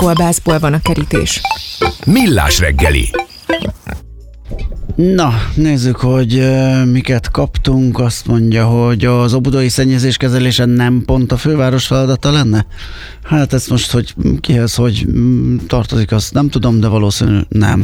kolbászból van a kerítés. Millás reggeli. Na, nézzük, hogy miket kaptunk. Azt mondja, hogy az óbudai szennyezéskezelésen nem pont a főváros feladata lenne? Hát ezt most, hogy kihez, hogy tartozik, azt nem tudom, de valószínűleg nem.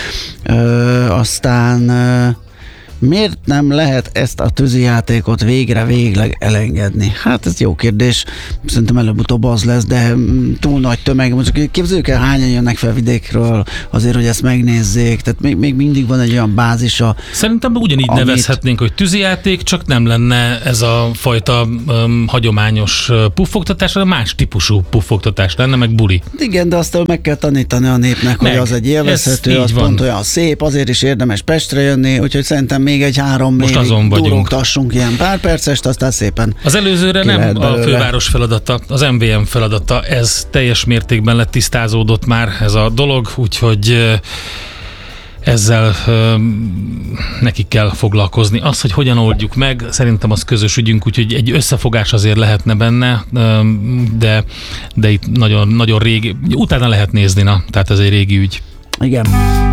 Aztán miért nem lehet ezt a tűzijátékot végleg elengedni? Hát ez jó kérdés. Szerintem előbb-utóbb az lesz, de túl nagy tömeg. Most képzeljük el, hányan jönnek fel vidékről azért, hogy ezt megnézzék. Tehát még mindig van egy olyan bázisa. Szerintem ugyanígy nevezhetnénk, hogy tűzijáték, csak nem lenne ez a fajta hagyományos puffogtatás, hanem más típusú puffogtatás lenne, meg buli. Igen, de azt meg kell tanítani a népnek, hogy az egy élvezhető, az pont olyan szép, azért is érdemes Pestre jönni, úgyhogy szerintem még egy 3 évig durogtassunk ilyen pár percest, aztán szépen. Az előzőre nem a főváros feladata, az MVM feladata, ez teljes mértékben lett tisztázódott már ez a dolog, úgyhogy ezzel nekik kell foglalkozni. Az, hogy hogyan oldjuk meg, szerintem az közös ügyünk, úgyhogy egy összefogás azért lehetne benne, de itt nagyon, nagyon régi, utána lehet nézni, tehát ez egy régi ügy. Igen.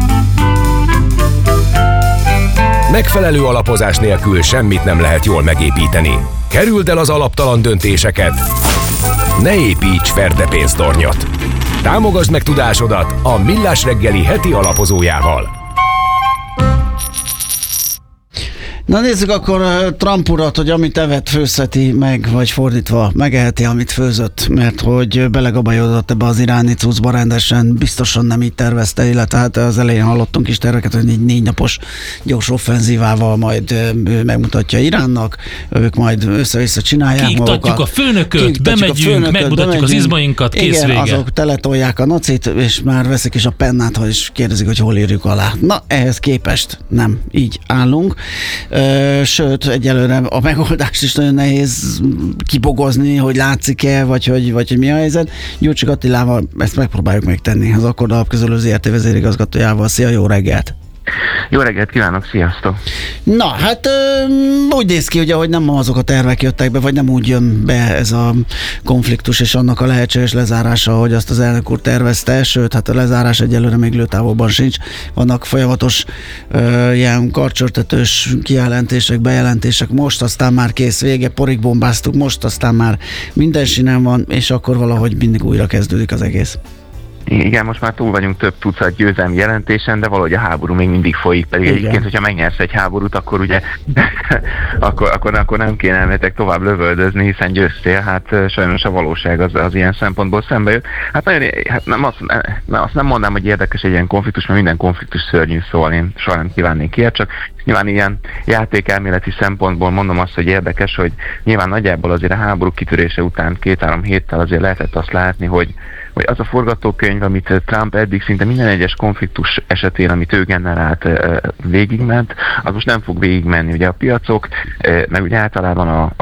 Megfelelő alapozás nélkül semmit nem lehet jól megépíteni. Kerüld el az alaptalan döntéseket. Ne építs ferdepénztornyot. Támogasd meg tudásodat a Millás reggeli heti alapozójával. Na nézzük akkor Trump urat, hogy amit evett, főzheti meg, vagy fordítva, megeheti, amit főzött, mert hogy belegabajodott ebbe az iráni cuccba rendesen, biztosan nem így tervezte, illetve hát az elején hallottunk is terveket, hogy egy 4 napos gyors offenzívával majd megmutatja Iránnak, ők majd össze-vissza csinálják kiiktatjuk a főnököt, bemegyünk, megmutatjuk az izmainkat, kész igen, vége. Azok teletolják a nacit, és már veszik is a pennát, és kérdezik, hogy hol írjuk alá. Na, ehhez képest nem így állunk. Sőt, egyelőre a megoldást is nagyon nehéz kibogozni, hogy látszik-e, vagy hogy mi a helyzet. Gyurcsik Attilával ezt megpróbáljuk megtenni, az Akkord Alapkezelő ZRT vezérigazgatójával. Szia, jó reggelt! Jó reggelt kívánok, sziasztok! Na, hát úgy néz ki, ugye, hogy nem azok a tervek jöttek be, vagy nem úgy jön be ez a konfliktus és annak a lehetséges lezárása, hogy azt az elnök úr tervezte, sőt, hát a lezárás egyelőre még lőtávolban sincs. Vannak folyamatos ilyen karcsörtetős kijelentések, bejelentések, most aztán már kész vége, porig bombáztuk, most aztán már minden sinem van, és akkor valahogy mindig újra kezdődik az egész. Igen, most már túl vagyunk több tucat győzelmi jelentésen, de valahogy a háború még mindig folyik, pedig egyébként, hogyha megnyersz egy háborút, akkor ugye akkor nem kéne elmetek tovább lövöldözni, hiszen győztél, hát sajnos a valóság az ilyen szempontból szembe jött. Hát nagyon, azt nem mondanám, hogy érdekes egy ilyen konfliktus, mert minden konfliktus szörnyű, szóval én soha nem kívánnék ilyet, csak nyilván ilyen játékelméleti szempontból mondom azt, hogy érdekes, hogy nyilván nagyjából azért a háború kitörése után 2-3 héttel azért lehetett azt látni, hogy az a forgatókönyv, amit Trump eddig szinte minden egyes konfliktus esetén, amit ő generált, végigment, az most nem fog végigmenni. Ugye a piacok, meg ugye általában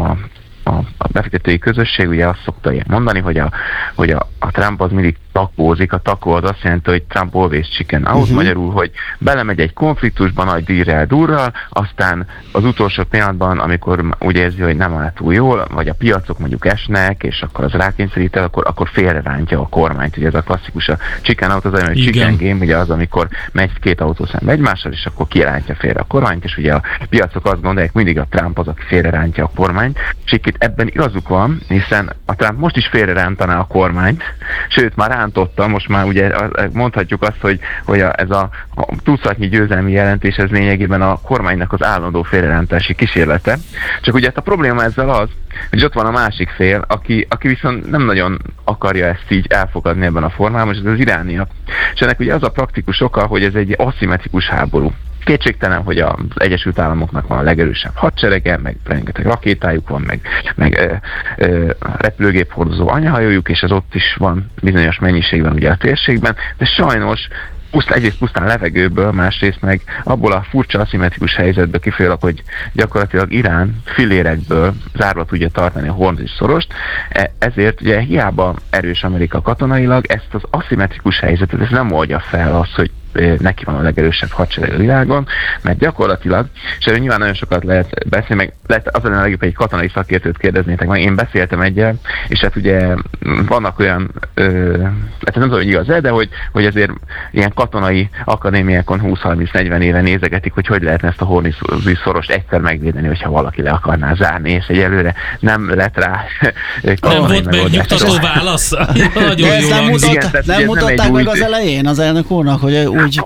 a befektetői közösség ugye azt szokta ilyen mondani, hogy a Trump az mindig takózik. A takó az azt jelenti, hogy Trump always chicken out, magyarul, hogy belemegy egy konfliktusban nagy dírrel, durral, aztán az utolsó pillanatban, amikor úgy érzi, hogy nem áll túl jól, vagy a piacok mondjuk esnek, és akkor az rákényszerít el, akkor félrerántja a kormányt. Ugye ez a klasszikus, a chicken out az olyan, hogy chicken game, ugye az, amikor megy 2 autó szembe egymással, és akkor kirántja félre a kormányt, és ugye a piacok azt gondolják, mindig a Trump az, aki félrerántja a kormányt, és itt ebben igazuk van, hiszen a Trump most is félrerántaná a kormányt, sőt már rántotta, most már ugye mondhatjuk azt, hogy ez a tucatnyi győzelmi jelentés ez lényegében a kormánynak az állandó félrerántási kísérlete. Csak ugye a probléma ezzel az, hogy ott van a másik fél, aki viszont nem nagyon akarja ezt így elfogadni ebben a formában, és ez az irániak. És ennek ugye az a praktikus oka, hogy ez egy aszimmetrikus háború. Kétségtelen, hogy az Egyesült Államoknak van a legerősebb hadserege, meg rengeteg rakétájuk van, meg repülőgéphordozó anyahajójuk, és az ott is van bizonyos mennyiségben ugye a térségben, de sajnos egyrészt pusztán levegőből, másrészt meg abból a furcsa aszimmetrikus helyzetből kifolyólag, hogy gyakorlatilag Irán filérekből zárva tudja tartani a Hormuz szorost, ezért ugye hiába erős Amerika katonailag, ezt az aszimmetrikus helyzetet ez nem oldja fel az, hogy neki van a legerősebb hadsereg a világon, mert gyakorlatilag, és erről nyilván nagyon sokat lehet beszélni, meg lehet az lenne legjobb, egy katonai szakértőt kérdeznétek meg. Én beszéltem egyel, és hát ugye vannak olyan, hát nem tudom, hogy igaz, de hogy azért ilyen katonai akadémiákon 20-30-40 éve nézegetik, hogy lehetne ezt a Hormuzi szorost egyszer megvédeni, hogyha valaki le akarná zárni, és egyelőre nem lett rá nem volt megnyugtató válasz. Nagyon jól hangzik. Nem mutatták meg az elején az elnök úrnak, hogy úgy...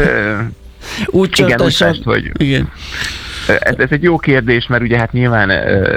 úgy csöntesen, hogy... Igen. Ez egy jó kérdés, mert ugye hát nyilván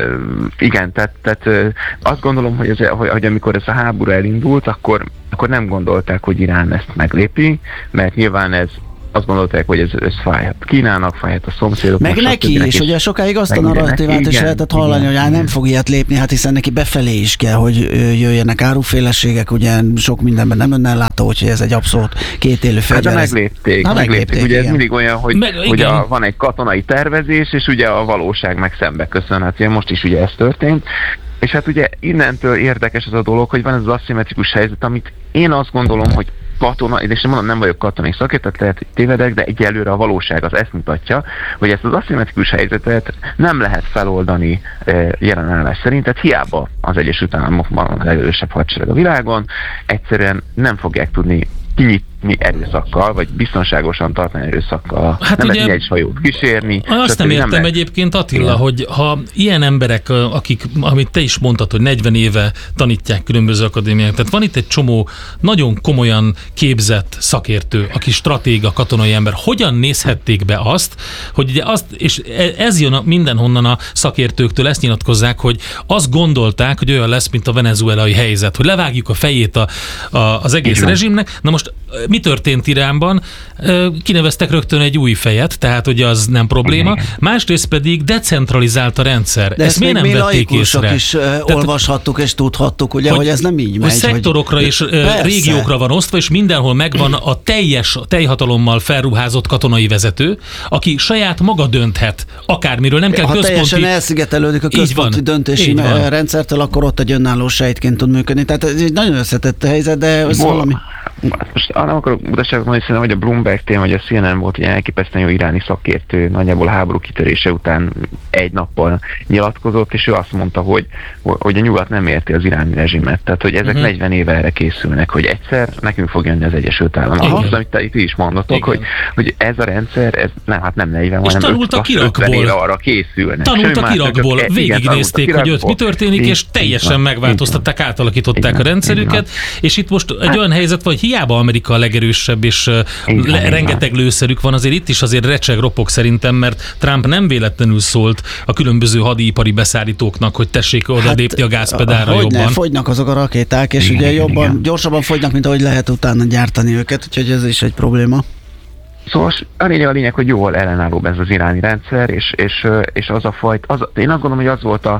igen, tehát azt gondolom, hogy amikor ez a háború elindult, akkor nem gondolták, hogy Irán ezt meglépi, mert nyilván azt gondolták, hogy ez fájhat Kínának, fájhat a szomszédoknak. Meg neki is, ugye sokáig azt a narratívát is lehetett hallani, hogy nem fog ilyet lépni, hát hiszen neki befelé is kell, hogy jöjjenek áruféleségek, ugye sok mindenben nem önnel látó, úgyhogy ez egy abszolút kétélű fegyver. Hát meglépték. Ugye ez mindig olyan, hogy van egy katonai tervezés, és ugye a valóság meg szembe köszön. Hát ugye most is ugye ez történt. És hát ugye innentől érdekes ez a dolog, hogy van ez az aszimmetrikus helyzet, amit én azt gondolom, hogy és mondom, nem vagyok katonai szakértő, lehet, hogy tévedek, de egyelőre a valóság az ezt mutatja, hogy ezt az aszimmetrikus helyzetet nem lehet feloldani jelenállás szerint, tehát hiába az Egyesült Államokban a legerősebb hadsereg a világon, egyszerűen nem fogják tudni kinyitni erőszakkal, vagy biztonságosan tartani erőszakkal. Hát nem lehet egy hajót kísérni. Azt nem értem egyébként, Attila, hogy ha ilyen emberek, akik, amit te is mondtad, hogy 40 éve tanítják különböző akadémiák, tehát van itt egy csomó nagyon komolyan képzett szakértő, aki stratéga, katonai ember, hogyan nézhették be azt, hogy ugye azt, és ez jön mindenhonnan a szakértőktől, ezt nyilatkozzák, hogy azt gondolták, hogy olyan lesz, mint a venezuelai helyzet, hogy levágjuk a fejét az egész rezsimnek. Na most mi történt Iránban? Kineveztek rögtön egy új fejet, tehát ugye az nem probléma. Másrészt pedig decentralizált a rendszer. De ezt miért nem vették észre? Is olvashattuk és tudhattuk, ugye, hogy ez nem így megy. Hogy szektorokra és régiókra van osztva, és mindenhol megvan a teljes teljhatalommal felruházott katonai vezető, aki saját maga dönthet akármiről, nem kell központi... Ha teljesen elszigetelődik a központi döntési rendszertől, akkor ott egy önálló sejtként tud működni. Tehát ez egy nagyon összetett helyzet, de ez valami... Most nem akarok mutasságot mondani, szerintem, hogy a Bloomberg téma, vagy a CNN volt ilyen elképesztően jó iráni szakértő, nagyjából a háború kitörése után egy nappal nyilatkozott, és ő azt mondta, hogy a nyugat nem érti az iráni rezsimet. Tehát, hogy ezek 40 éve erre készülnek, hogy egyszer nekünk fog jönni az Egyesült Államok. Az, amit te itt is mondatok, hogy ez a rendszer, ez nem 40, hanem 50 éve arra készülnek. Tanultak Irakból, végignézték, hogy ott mi történik, és teljesen megváltoztatták, átalakították a rendszerüket, és itt most egy olyan helyzet, hogy hiába Amerika a legerősebb, és rengeteg lőszerük van, azért itt is azért recseg, ropog szerintem, mert Trump nem véletlenül szólt a különböző hadipari beszállítóknak, hogy tessék oda lépni a gázpedálra jobban. Fogynak azok a rakéták, és ugye gyorsabban fogynak, mint ahogy lehet utána gyártani őket, úgyhogy ez is egy probléma. Szóval a lényeg, hogy jól ellenállóbb ez az iráni rendszer, és az a fajta, én azt gondolom, hogy az volt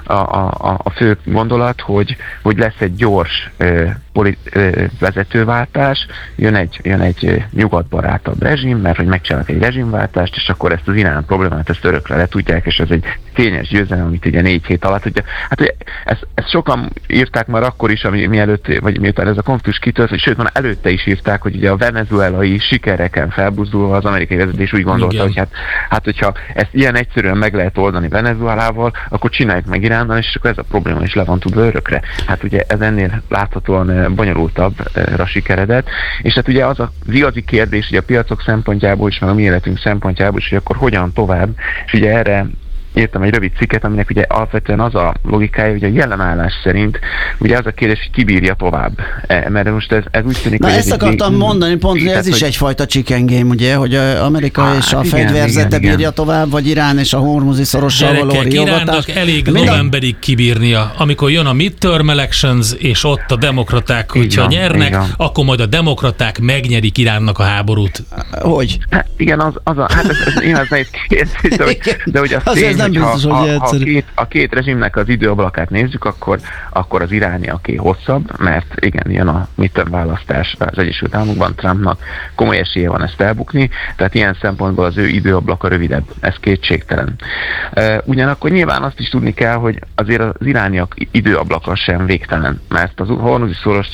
a fő gondolat, hogy lesz egy gyors vezetőváltás, jön egy nyugatbarátabb rezsim, mert hogy megcsinálnak egy rezsimváltást, és akkor ezt az Irán problémát ezt örökre letudják, és ez egy tényes győzelem, amit ugye 4 hét alatt, ugye, hát ugye, ezt sokan írták már akkor is, mielőtt, vagy miután ez a konfliktus kitört, sőt, már előtte is írták, hogy ugye a venezuelai sikereken felbuzdulva az amerikai vezetés úgy gondolta, hogy hát hogyha ezt ilyen egyszerűen meg lehet oldani Venezuelával, akkor csináljuk meg Iránnal, és akkor ez a probléma is le van tudva örökre. Hát ugye ez ennél láthatóan bonyolultabbra sikeredett, és hát ugye az igazi kérdés, ugye a piacok szempontjából is, meg a mi életünk szempontjából is, hogy akkor hogyan tovább, és ugye erre írtam egy rövid cikket, aminek ugye alapvetően az a logikája, hogy a jelenállás szerint ugye az a kérdés, hogy ki bírja tovább. Mert most ez úgy tűnik, hogy ezt akartam mondani, pont, hogy ez is egyfajta chicken game, ugye, hogy Amerika és a fegyverzete bírja tovább, vagy Irán és a Hormuzi szorossal való riogatás. Iránnak elég novemberig kibírnia, amikor jön a midterm elections, és ott a demokraták, hogyha nyernek, akkor majd a demokraták megnyerik Iránnak a háborút. Hogy? Hát igen, ez nehéz kérdés, de hogy azt nem biztos, hogy a két rezsimnek az időablakát nézzük, akkor az iráni aké hosszabb, mert igen, jön a midterm választás az Egyesült Államokban, Trumpnak komoly esélye van ezt elbukni, tehát ilyen szempontból az ő időablaka rövidebb, ez kétségtelen. Ugyanakkor nyilván azt is tudni kell, hogy azért az irániak időablaka sem végtelen, mert az Hormuzi szorost is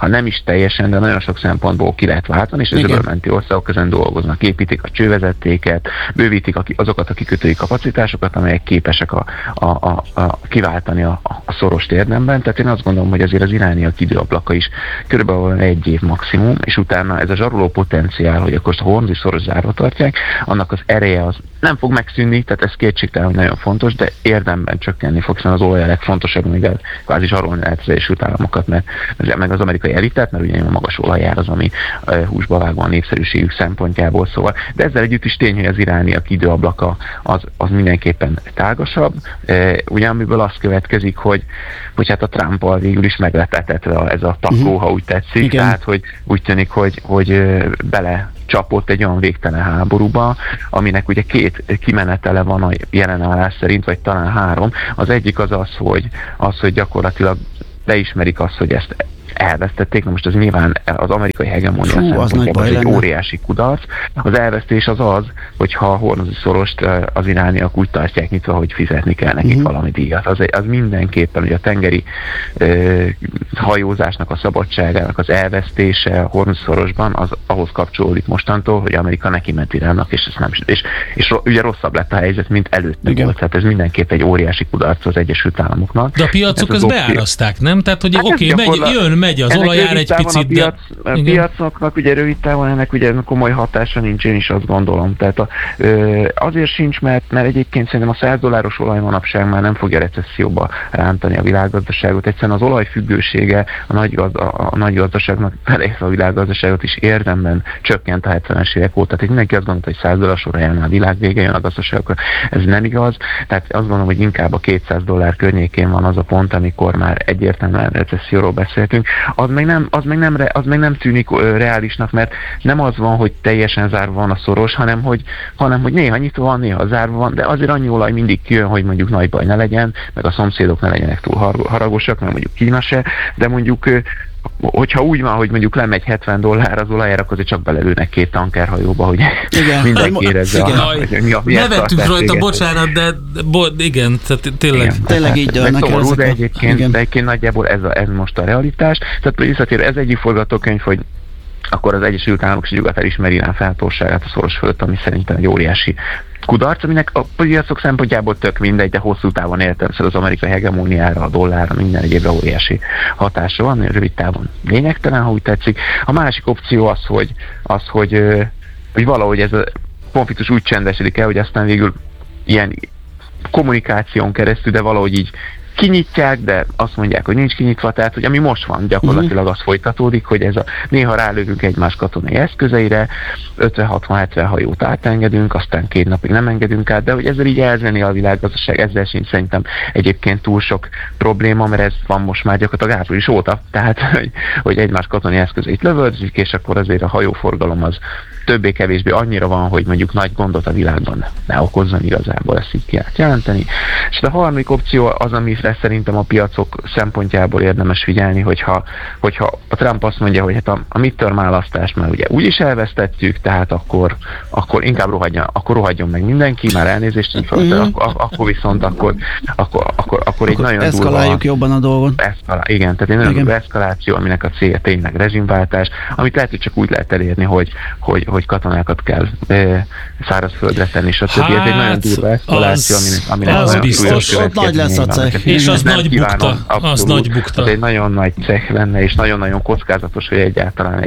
ha nem is teljesen, de nagyon sok szempontból ki lehet váltani, és az öbölmenti országok ezen dolgoznak, építik a csővezetéket, bővítik azokat a kikötői kapacitásokat, amelyek képesek kiváltani a szorost érdemben. Tehát én azt gondolom, hogy azért az irániak időablaka is körülbelül 1 év maximum, és utána ez a zsaroló potenciál, hogy akkor a Hormuzi szoros zárva tartják, annak az ereje az nem fog megszűnni, tehát ez kétségtelen, hogy nagyon fontos, de érdemben csökkenni fog, hiszen az olaj a legfontosabb, amivel kvázi zsarolni lehet az Egyesült Államokat, meg az amerikai elitet, mert ugye a magas olajár az, ami húsba vágva a népszerűségük szempontjából, szóval. De ezzel együtt is tény, hogy az irániak időablaka az mindenképpen tágasabb, ugye amiből az következik, hogy hát a Trumpal végül is meglepetetve ez a takó, ha úgy tetszik, igen. Tehát hogy úgy tűnik, hogy bele csapott egy olyan végtelen háborúba, aminek ugye 2 kimenetele van a jelen állás szerint, vagy talán 3. Az egyik az, hogy gyakorlatilag beismerik azt, hogy ezt elvesztették. Na most ez nyilván az amerikai hegemónia szempontjából egy óriási kudarc. Az elvesztés az, hogyha a Hormuzi szorost az irániak úgy tartják nyitva, hogy fizetni kell nekik valami díjat. Az mindenképpen, hogy a tengeri hajózásnak a szabadságának az elvesztése a Hormuzi szorosban az ahhoz kapcsolódik mostantól, hogy Amerika neki ment Iránnak, és ugye rosszabb lett a helyzet, mint előtte volt. Tehát ez mindenképp egy óriási kudarc az Egyesült Államoknak. De a piacok ezt beáraszták, nem? Tehát, hogy megy az olajár egy picit, a piacoknak ugye rövid távon ennek ugye komoly hatása nincs, én is azt gondolom. Tehát azért sincs, mert egyébként szerintem a $100 olaj manapság már nem fogja recesszióba rántani a világgazdaságot. Egyszerűen az olajfüggősége a nagy gazdaságnak, a világgazdaságot is érdemben csökkent a 70-es évek óta. Tehát mindenki azt gondolta, hogy $100 olajánál a világ vége jön a gazdaságokra. Ez nem igaz. Tehát azt gondolom, hogy inkább a $200 környékén van az a pont, amikor már egyértelműen recesszióról beszéltünk. Az meg nem tűnik reálisnak, mert nem az van, hogy teljesen zárva van a szoros, hanem hogy néha nyitva van, néha zárva van, de azért annyi olaj mindig kijön, hogy mondjuk nagy baj ne legyen, meg a szomszédok ne legyenek túl haragosak, mert mondjuk Kína se, de mondjuk hogyha úgy van, hogy mondjuk lemegy $70 az olajár, akkor azért csak belelőnek 2 tankerhajóba, hogy mindenki érezze. Ne vettünk rajta, bocsánat, de igen, tehát tényleg. Tényleg így dőlnek ezek. De egyébként nagyjából ez most a realitás. Tehát visszatérve, ez egyik forgatókönyv, hogy akkor az Egyesült Államok és nyugat elismeri Irán feltorságát a szoros fölött, ami szerintem egy óriási kudarc, aminek a piacok szempontjából tök mindegy, de hosszú távon értelemszerűen az amerikai hegemóniára, a dollárra, minden egyébre óriási hatása van, rövid távon lényegtelen, ha úgy tetszik. A másik opció az, hogy valahogy ez a konfliktus úgy csendesedik el, hogy aztán végül ilyen kommunikáción keresztül, de valahogy így kinyitják, de azt mondják, hogy nincs kinyitva, tehát hogy ami most van, gyakorlatilag az folytatódik, hogy ez néha rálövünk egymás katonai eszközeire, 50-60-70 hajót átengedünk, aztán 2 napig nem engedünk át, de hogy ezzel így elzeni a világgazdaság, ezzel sincs szerintem egyébként túl sok probléma, mert ez van most már gyakorlatilag április óta, tehát hogy egymás katonai eszközeit lövöldzik, és akkor azért a hajóforgalom az többé-kevésbé annyira van, hogy mondjuk nagy gondot a világban ne okozzon igazából, ezt így kell jelenteni. És a harmadik opció az, amire szerintem a piacok szempontjából érdemes figyelni, hogyha a Trump azt mondja, hogy hát a midterm választást már ugye úgyis elvesztettük, tehát akkor inkább rohadjon meg mindenki, már elnézést, akkor viszont akkor egy nagyon durva... Eszkaláljuk jobban a dolgot. Igen, tehát egy nagyon durva eszkaláció, aminek a célja tényleg rezsimváltás, amit lehet, hogy csak úgy lehet elérni, hogy katonákat kell szárazföldre tenni, stb. Hát, ez egy nagyon durva eszkaláció, aminek az nagyon biztos. Ott nagy lesz a cech. És az nagy bukta. Az nagy bukta. Ez egy nagyon nagy cech lenne, és nagyon-nagyon kockázatos, hogy egyáltalán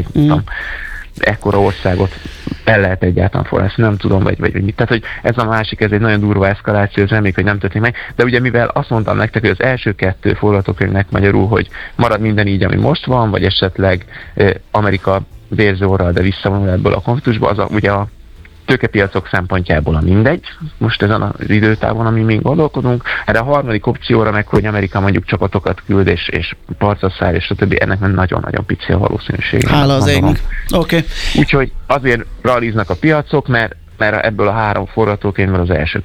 ekkora országot el lehet egyáltalán forrászni, nem tudom, vagy mit. Tehát, hogy ez a másik, ez egy nagyon durva eszkaláció, ez reméljük, hogy nem történik meg. De ugye mivel azt mondtam nektek, hogy az első 2 forgatókönyvnek magyarul, hogy marad minden így, ami most van, vagy esetleg Amerika vérző orral, de visszavonul ebből a konfliktusba, az ugye a tőkepiacok szempontjából a mindegy, most ezen az időtávon, ami még gondolkodunk. Erre a harmadik opcióra meg, hogy Amerika mondjuk csapatokat küld, és parcra száll, és a többi, ennek nagyon-nagyon pici a valószínűsége. Hála az égnek. Oké. Úgyhogy azért realiznak a piacok, mert ebből a 3 forgatókönyvből az első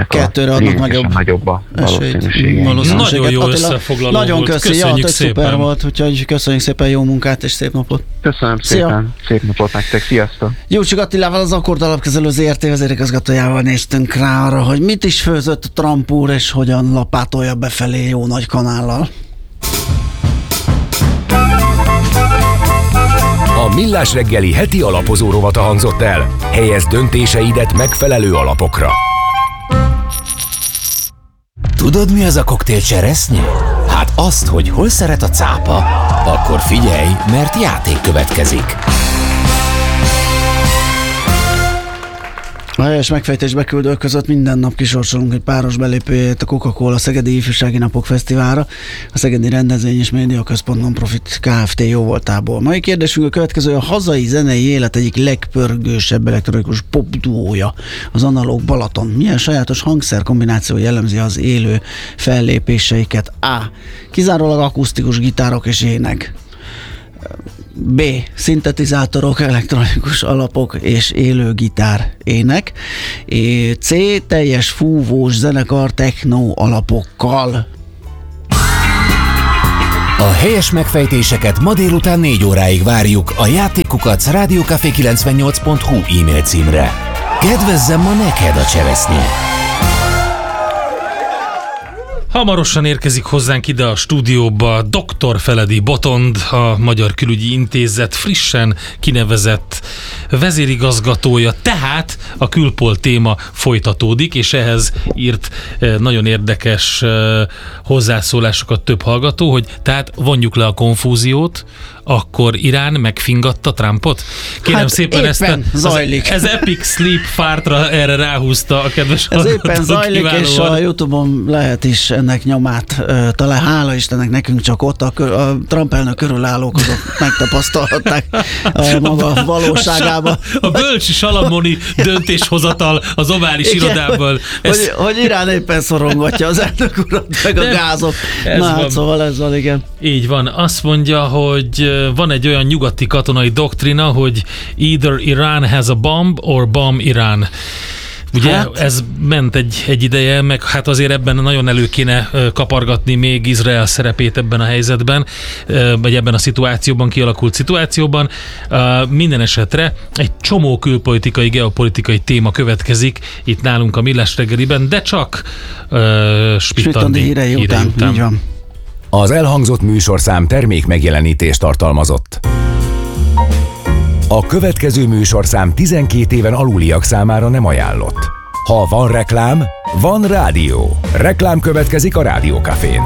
2-nek nagyobb a valószínűsége. Nagyon jó összefoglaló nagyon volt. Köszönjük szépen. Szuper volt, úgyhogy köszönjük szépen, jó munkát és szép napot. Köszönöm szépen, szép napot nektek, sziasztok! Gyurcsik Attilával, az Akkord Alapkezelő ZRT vezérigazgatójával néztünk rá arra, hogy mit is főzött Trump úr, és hogyan lapátolja befelé jó nagy kanállal. Millás reggeli heti alapozó rovata hangzott el. Helyezd döntéseidet megfelelő alapokra. Tudod, mi az a koktél cseresznye? Hát azt, hogy hol szeret a cápa, akkor figyelj, mert játék következik. A helyes megfejtés beküldők között minden nap kisorsolunk egy páros belépőjét a Coca-Cola Szegedi Ifjúsági Napok Fesztiválra, a Szegedi Rendezvény és Média Központ Non-Profit Kft. Jóvoltából. Mai kérdésünk a következő: a hazai zenei élet egyik legpörgősebb elektronikus popduója, az Analóg Balaton. Milyen sajátos hangszer kombináció jellemzi az élő fellépéseiket? A. Kizárólag akusztikus gitárok és ének. B. Szintetizátorok, elektronikus alapok és élő gitár ének. C. Teljes fúvós zenekar techno alapokkal. A helyes megfejtéseket ma délután 4 óráig várjuk a játékukac@radiocafé98.hu e-mail címre. Kedvezzem ma neked a cseresznye! Hamarosan érkezik hozzánk ide a stúdióba Dr. Feledi Botond, a Magyar Külügyi Intézet frissen kinevezett vezérigazgatója, tehát a Külpol téma folytatódik, és ehhez írt nagyon érdekes hozzászólásokat több hallgató, hogy tehát vonjuk le a konfúziót, akkor Irán megfingatta Trumpot? Kérem szépen, ez Epic Sleep Fartra erre ráhúzta a kedves hallgató. Ez éppen zajlik, és a YouTube-on lehet is ennek nyomát talán, hála Istennek, nekünk csak ott a Trump elnök körülállók azok megtapasztalhatták a maga valóságában. A bölcsi salamoni döntéshozatal az ovális irodából. Hogy Irán éppen szorongatja az elnök urat, meg a gázot. Na hát szóval ez van, igen. Így van. Azt mondja, hogy van egy olyan nyugati katonai doktrina, hogy either Iran has a bomb or bomb Iran. Ugye ez ment egy ideje, meg hát azért ebben nagyon elő kéne kapargatni még Izrael szerepét ebben a helyzetben, vagy ebben a szituációban, kialakult szituációban. Minden esetre egy csomó külpolitikai, geopolitikai téma következik itt nálunk a Millás reggeliben, de csak Spittandi hírei után. Így van. Az elhangzott műsorszám termék megjelenítést tartalmazott. A következő műsorszám 12 éven aluliak számára nem ajánlott. Ha van reklám, van rádió. Reklám következik a Rádiókafén.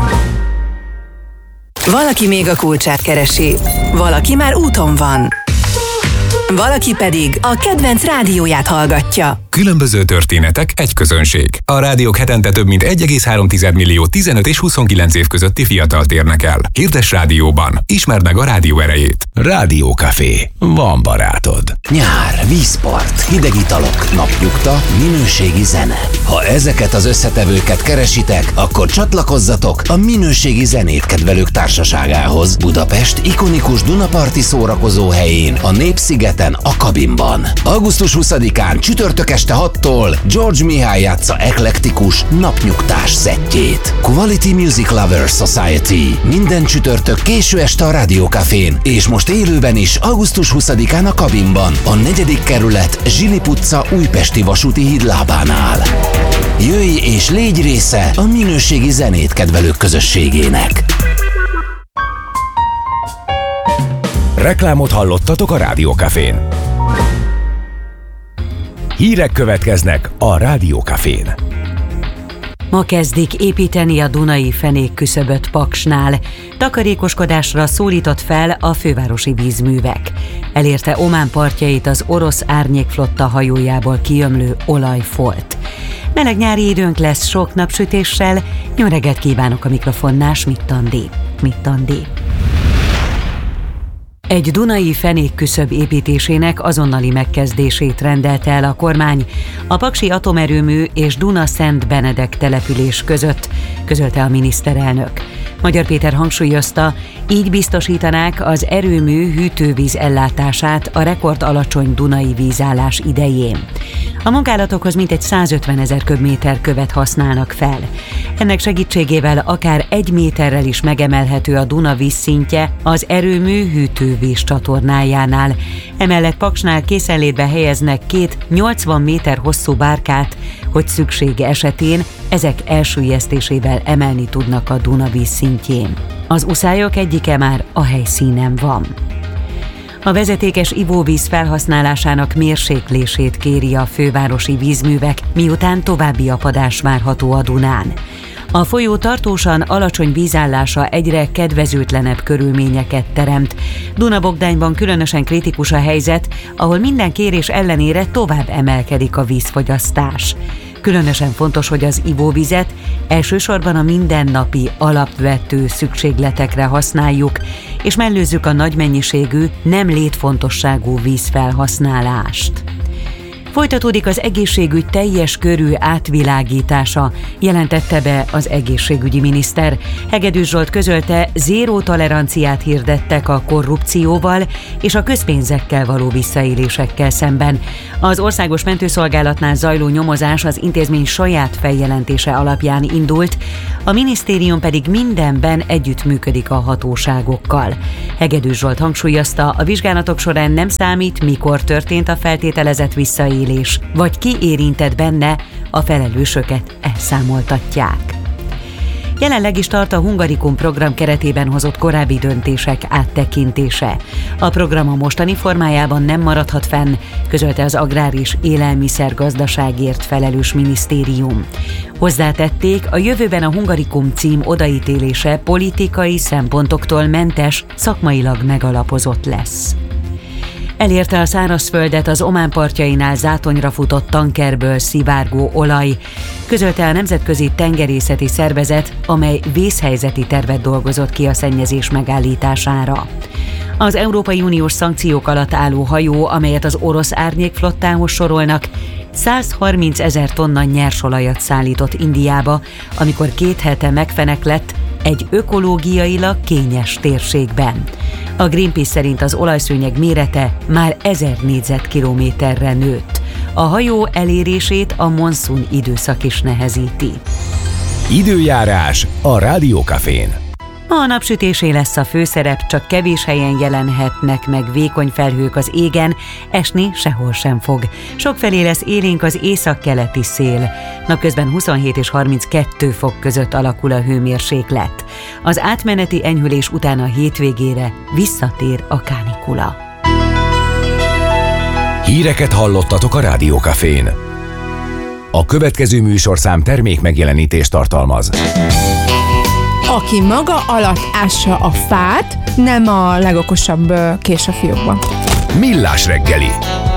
Valaki még a kulcsát keresi, valaki már úton van. Valaki pedig a kedvenc rádióját hallgatja. Különböző történetek, egy közönség. A rádiók hetente több mint 1,3 millió 15 és 29 év közötti fiatalt érnek el. Hirdess rádióban. Ismerd meg a rádió erejét. Rádiókafé. Van barátod. Nyár, vízpart, hideg italok, napnyugta, minőségi zene. Ha ezeket az összetevőket keresitek, akkor csatlakozzatok a minőségi zenét kedvelők társaságához Budapest ikonikus Dunaparti szórakozó helyén, a Népszigeten, a Kabinban. Augusztus 20-án csütörtök este 6-tól George Mihály játsza eklektikus, napnyugtás szettjét. Quality Music Lovers Society. Minden csütörtök késő este a Rádiókafén, és most élőben is augusztus 20-án a Kabinban, a 4. kerület Zsilip utca újpesti vasúti híd lábánál. Jöjj és légy része a minőségi zenét kedvelők közösségének. Reklámot hallottatok a Rádiókafén. Hírek következnek a Rádiókafén. Ma kezdik építeni a Dunai fenékküszöböt Paksnál. Takarékoskodásra szólított fel a fővárosi vízművek. Elérte Omán partjait az orosz árnyékflotta hajójából kiömlő olajfolt. Meleg nyári időnk lesz sok napsütéssel. Jó reggelt kívánok, a mikrofonnál Schmidt-Andi. Egy dunai fenékküszöb építésének azonnali megkezdését rendelte el a kormány a Paksi Atomerőmű és Duna-Szent Benedek település között, közölte a miniszterelnök. Magyar Péter hangsúlyozta, így biztosítanák az erőmű hűtővíz ellátását a rekord alacsony dunai vízállás idején. A munkálatokhoz mintegy 150 000 köbméter követ használnak fel. Ennek segítségével akár 1 méterrel is megemelhető a Duna vízszintje az erőmű hűtővíz csatornájánál. Emellett Paksnál készenlétbe helyeznek 2 80 méter hosszú bárkát, hogy szüksége esetén ezek elsüllyesztésével emelni tudnak a Duna vízszintjén. Az uszályok egyike már a helyszínen van. A vezetékes ivóvíz felhasználásának mérséklését kéri a fővárosi vízművek, miután további apadás várható a Dunán. A folyó tartósan alacsony vízállása egyre kedvezőtlenebb körülményeket teremt. Dunabogdányban különösen kritikus a helyzet, ahol minden kérés ellenére tovább emelkedik a vízfogyasztás. Különösen fontos, hogy az ivóvizet elsősorban a mindennapi alapvető szükségletekre használjuk, és mellőzzük a nagy mennyiségű, nem létfontosságú vízfelhasználást. Folytatódik az egészségügy teljes körű átvilágítása, jelentette be az egészségügyi miniszter. Hegedűs Zsolt közölte, zéró toleranciát hirdettek a korrupcióval és a közpénzekkel való visszaélésekkel szemben. Az Országos Mentőszolgálatnál zajló nyomozás az intézmény saját feljelentése alapján indult, a minisztérium pedig mindenben együttműködik a hatóságokkal. Hegedűs Zsolt hangsúlyozta, a vizsgálatok során nem számít, mikor történt a feltételezett visszaélés, vagy ki érintett benne, a felelősöket elszámoltatják. Jelenleg is tart a Hungarikum program keretében hozott korábbi döntések áttekintése. A program a mostani formájában nem maradhat fenn, közölte az Agrár és Élelmiszergazdaságért felelős minisztérium. Hozzátették, a jövőben a Hungarikum cím odaítélése politikai szempontoktól mentes, szakmailag megalapozott lesz. Elérte a szárazföldet az Omán partjainál zátonyra futott tankerből szivárgó olaj, közölte a Nemzetközi Tengerészeti Szervezet, amely vészhelyzeti tervet dolgozott ki a szennyezés megállítására. Az Európai Uniós szankciók alatt álló hajó, amelyet az orosz árnyékflottához sorolnak, 130 000 tonna nyersolajat szállított Indiába, amikor 2 hete megfeneklett egy ökológiailag kényes térségben. A Greenpeace szerint az olajszőnyeg mérete már 1000 négyzetkilométerre nőtt. A hajó elérését a monszun időszak is nehezíti. Időjárás a Rádió Cafén. A napsütésé lesz a főszerep, csak kevés helyen jelenhetnek meg vékony felhők az égen, esni sehol sem fog. Sokfelé lesz élénk az északkeleti szél. Napközben 27 és 32 fok között alakul a hőmérséklet. Az átmeneti enyhülés után a hétvégére visszatér a kánikula. Híreket hallottatok a Rádió Cafén. A következő műsorszám termék megjelenítést tartalmaz. Aki maga alatt ássa a fát, nem a legokosabb kés a fiókban. Millás reggeli.